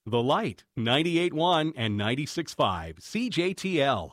The Light, 98.1 and 96.5 CJTL.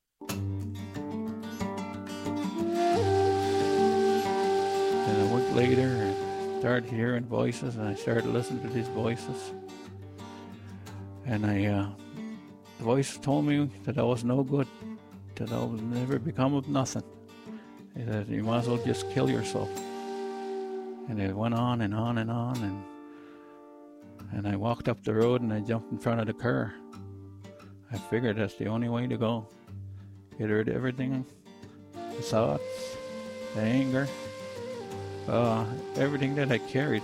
And a week later, I started hearing voices, and I started listening to these voices. And the voice told me that I was no good, that I would never become of nothing, that you might as well just kill yourself. And it went on and on and on, and I walked up the road and I jumped in front of the car. I figured that's the only way to go. Get rid of everything, the thoughts, the anger, everything that I carried.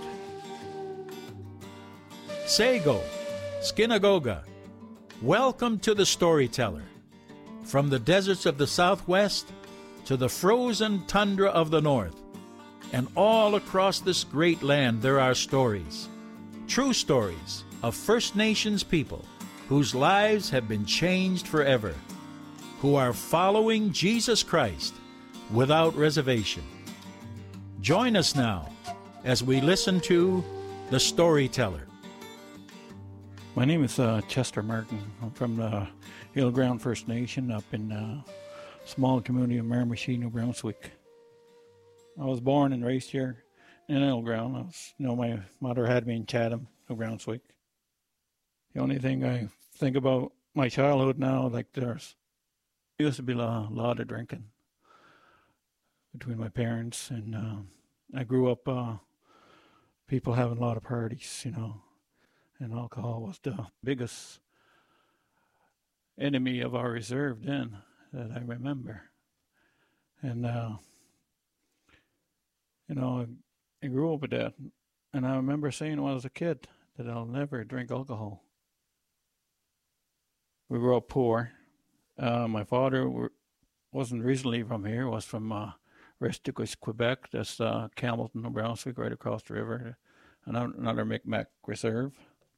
Sago, Skinagoga, welcome to the Storyteller. From the deserts of the Southwest to the frozen tundra of the North, and all across this great land there are stories, true stories of First Nations people whose lives have been changed forever, who are following Jesus Christ without reservation. Join us now as we listen to The Storyteller. My name is Chester Martin. I'm from the Hillground First Nation up in the small community of Miramichi, New Brunswick. I was born and raised here in Hillground. My mother had me in Chatham, New Brunswick. The only thing I think about my childhood now, there used to be a lot of drinking between my parents, and I grew up people having a lot of parties, and alcohol was the biggest enemy of our reserve then that I remember. And, I grew up with that. And I remember saying when I was a kid that I'll never drink alcohol. We grew up poor. My father wasn't originally from here, was from Restigouche, Quebec. That's Campbellton, New Brunswick, right across the river. Another Micmac reserve.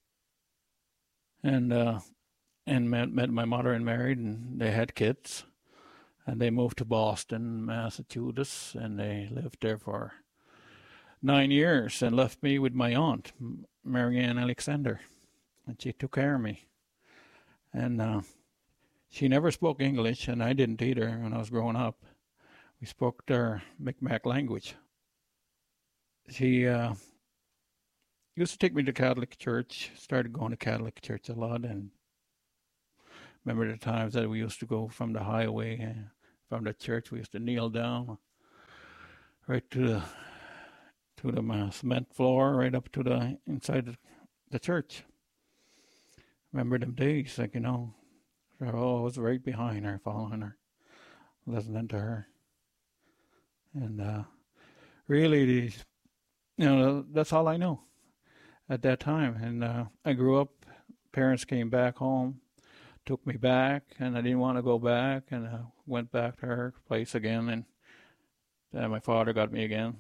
And met my mother and married, and they had kids. And they moved to Boston, Massachusetts, and they lived there for 9 years and left me with my aunt, Marianne Alexander. And she took care of me. And she never spoke English, and I didn't either when I was growing up. We spoke their Micmac language. She used to take me to Catholic church, started going to Catholic church a lot, and remember the times that we used to go from the highway, from the church, we used to kneel down right to the cement floor, right up to the inside the church. Remember them days, I was right behind her, following her, listening to her. And really, that's all I know at that time. And I grew up, parents came back home, took me back, and I didn't want to go back, and I went back to her place again, and then my father got me again.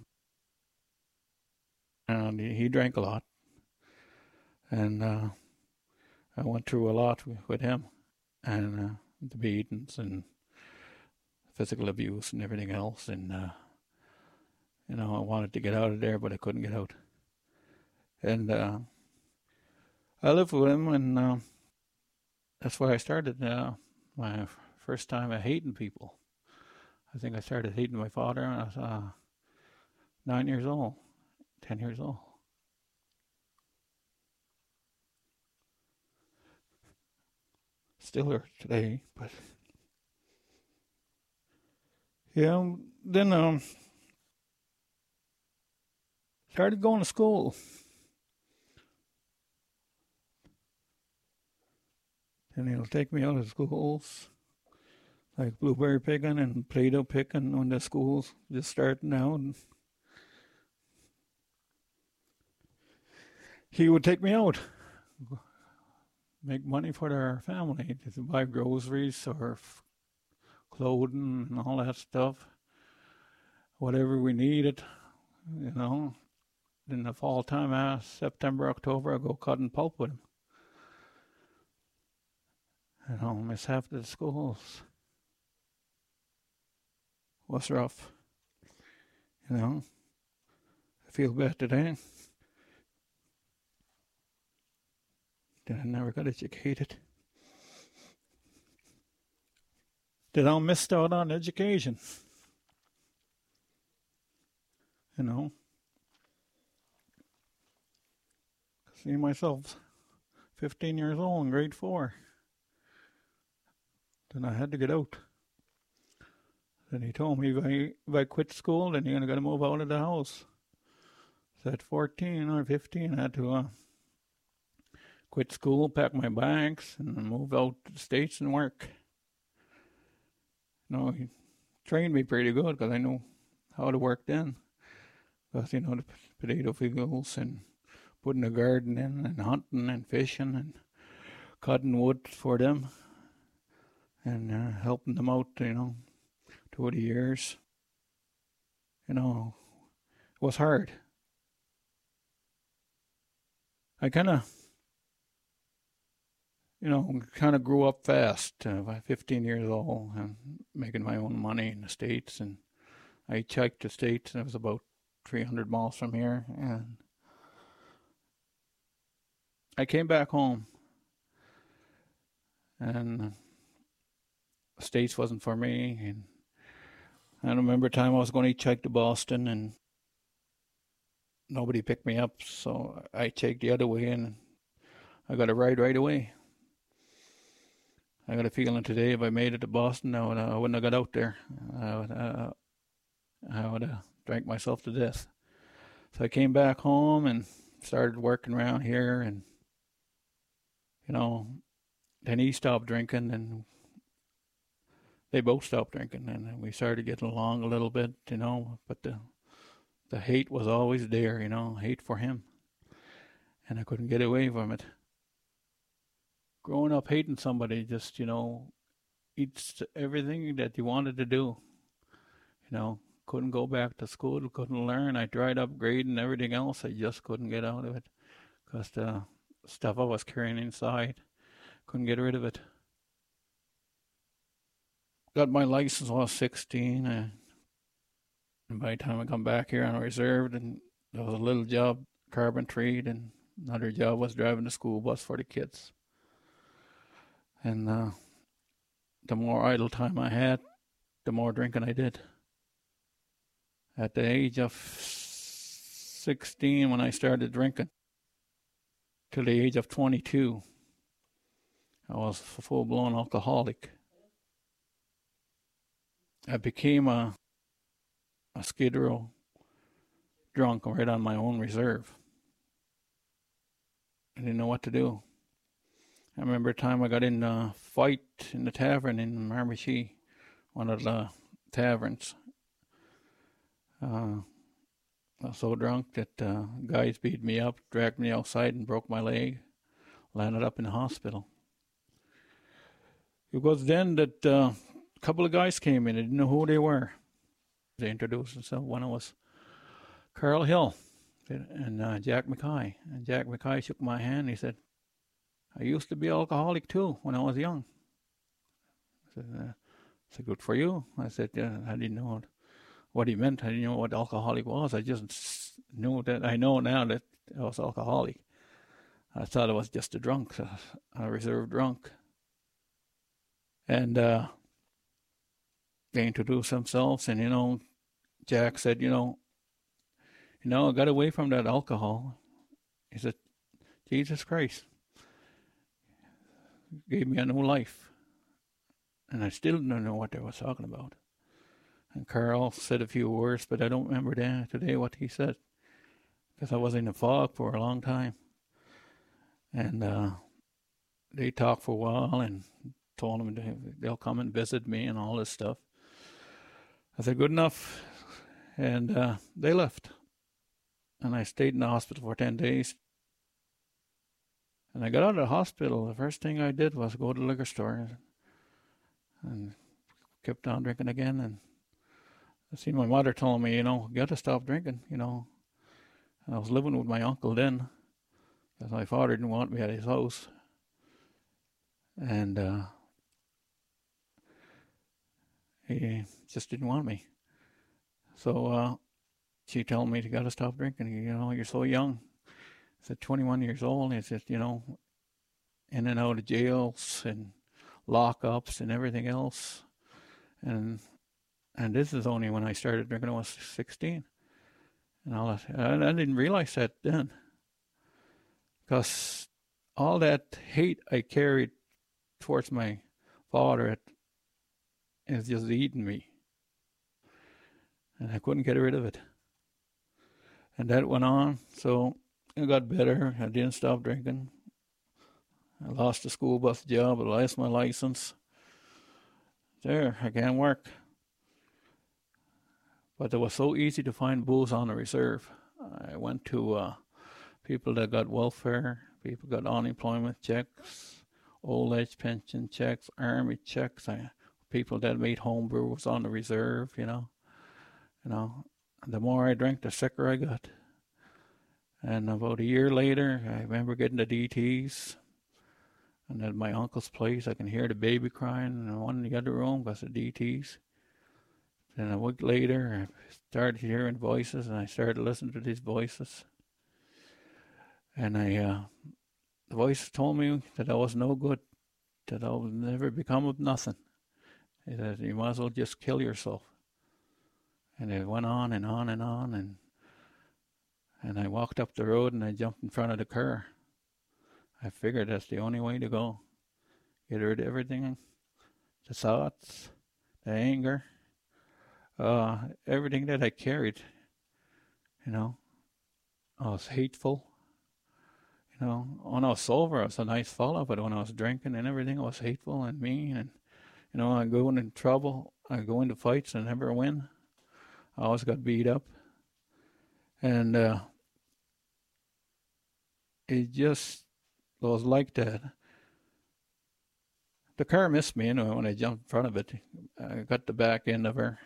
And he drank a lot, and I went through a lot with him, and the beatings and physical abuse and everything else, and I wanted to get out of there, but I couldn't get out. And I lived with him, and that's why I started my first time at hating people. I think I started hating my father when I was 9 years old, 10 years old. Still hurt today, but then started going to school. And he'll take me out of schools, like blueberry picking and Play-Doh picking when the school's just starting out. And he would take me out, make money for their family to buy groceries or clothing and all that stuff, whatever we needed, In the fall time, September, October, I go cutting pulp with him. Miss half the schools. Was rough. I feel bad today. that I never got educated. That I missed out on education. You know. See myself 15 years old in grade 4. Then I had to get out. Then he told me if I quit school, then you're going to move out of the house. So at 14 or 15, I had to quit school, pack my bags, and move out to the States and work. He trained me pretty good because I knew how to work then. Because, the potato fields and putting a garden in and hunting and fishing and cutting wood for them and helping them out, through the years. It was hard. I kind of grew up fast, 15 years old, and making my own money in the States. And I checked the States, and it was about 300 miles from here. And I came back home, and the States wasn't for me. And I remember a time I was going to hitchhike to Boston, and nobody picked me up, so I checked the other way, and I got a ride right away. I got a feeling today if I made it to Boston, I wouldn't have got out there. I would have drank myself to death. So I came back home and started working around here, and then he stopped drinking, and they both stopped drinking, and we started getting along a little bit, but the hate was always there, hate for him, and I couldn't get away from it. Growing up hating somebody just, eats everything that you wanted to do, couldn't go back to school, couldn't learn. I tried upgrading everything else, I just couldn't get out of it, because the stuff I was carrying inside, couldn't get rid of it. Got my license when I was 16, and by the time I come back here on reserve, and there was a little job, carpentry, and another job was driving the school bus for the kids. And the more idle time I had, the more drinking I did. At the age of 16, when I started drinking, till the age of 22, I was a full-blown alcoholic. I became a Skid Row drunk right on my own reserve. I didn't know what to do. I remember a time I got in a fight in the tavern in Marmichie, one of the taverns. I was so drunk that guys beat me up, dragged me outside and broke my leg, landed up in the hospital. It was then that a couple of guys came in. I didn't know who they were. They introduced themselves. One was Carl Hill and Jack McKay. And Jack McKay shook my hand. He said, "I used to be alcoholic too when I was young." I said, "Good for you." I said, "Yeah, I didn't know what he meant. I didn't know what alcoholic was. I just knew that I know now that I was alcoholic. I thought I was just a drunk, a reserve drunk." And they introduced themselves, and Jack said, I got away from that alcohol. He said, "Jesus Christ gave me a new life." And I still don't know what they were talking about. And Carl said a few words, but I don't remember today what he said, because I was in the fog for a long time. And they talked for a while and told him they'll come and visit me and all this stuff. I said, "Good enough." And they left. And I stayed in the hospital for 10 days. And I got out of the hospital. The first thing I did was go to the liquor store and kept on drinking again. And I seen my mother told me, "You got to stop drinking, And I was living with my uncle then, because my father didn't want me at his house. And he just didn't want me. So she told me, "You got to stop drinking. You're so young." I said, 21 years old. He said, in and out of jails and lockups and everything else. And this is only when I started drinking when I was 16. And all that. I didn't realize that then. Because all that hate I carried towards my father is just eating me. And I couldn't get rid of it. And that went on, so it got better. I didn't stop drinking. I lost the school bus job. I lost my license. There, I can't work. But it was so easy to find booze on the reserve. I went to people that got welfare, people got unemployment checks, old age pension checks, army checks, people that made home brews on the reserve, you know. The more I drank, the sicker I got. And about a year later, I remember getting the DTs. And at my uncle's place, I can hear the baby crying in one in the other room because of DTs. Then a week later, I started hearing voices, and I started listening to these voices. And the voice told me that I was no good, that I would never become of nothing. That you might as well just kill yourself. And it went on and on and on, and I walked up the road and I jumped in front of the car. I figured that's the only way to go. Get rid of everything, the thoughts, the anger, everything that I carried. You know, I was hateful. You know, when I was sober, I was a nice fellow, but when I was drinking and everything, I was hateful and mean. And, you know, I go into trouble, I go into fights and never win. I always got beat up. And it just was like that. The car missed me, you know, when I jumped in front of it. I got the back end of her,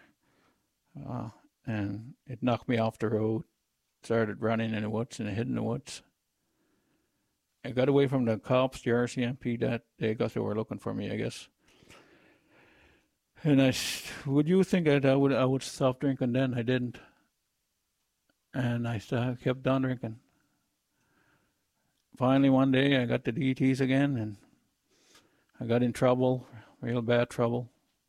and it knocked me off the road. Started running in the woods and I hid in the woods. I got away from the cops, the RCMP, that day because they were looking for me, I guess. And would you think that I would stop drinking then? I didn't. And I kept on drinking. Finally, one day, I got the DTs again, and I got in trouble, real bad trouble.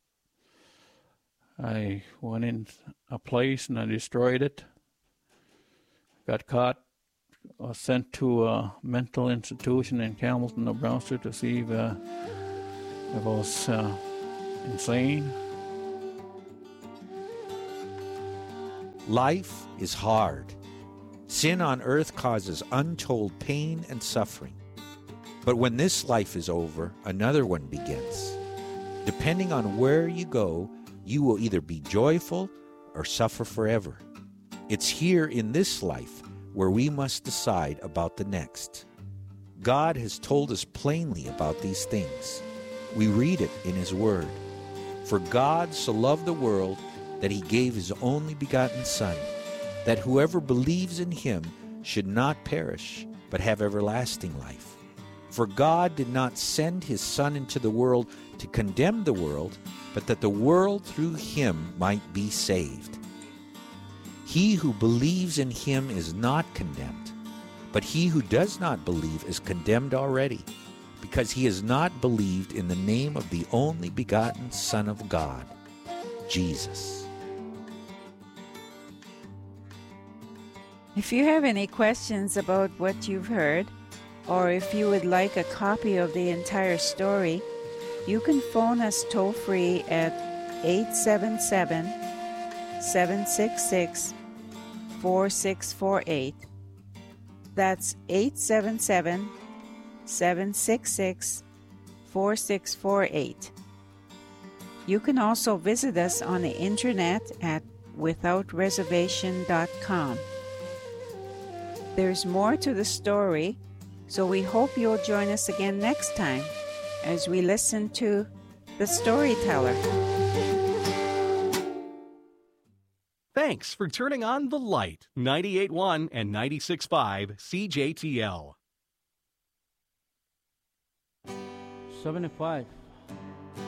I went in a place and I destroyed it. Got caught. I was sent to a mental institution in Campbellton, Nebraska to see if I was insane. Life is hard. Sin on earth causes untold pain and suffering. But when this life is over, another one begins. Depending on where you go, you will either be joyful or suffer forever. It's here in this life where we must decide about the next. God has told us plainly about these things. We read it in His Word. For God so loved the world that He gave His only begotten Son, that whoever believes in Him should not perish, but have everlasting life. For God did not send His Son into the world to condemn the world, but that the world through Him might be saved. He who believes in Him is not condemned, but he who does not believe is condemned already, because he has not believed in the name of the only begotten Son of God, Jesus. If you have any questions about what you've heard, or if you would like a copy of the entire story, you can phone us toll-free at 877-766-4648. That's 877-766-4648. You can also visit us on the internet at withoutreservation.com. There's more to the story, so we hope you'll join us again next time as we listen to The Storyteller. Thanks for turning on The Light, 98.1 and 96.5 CJTL. 75.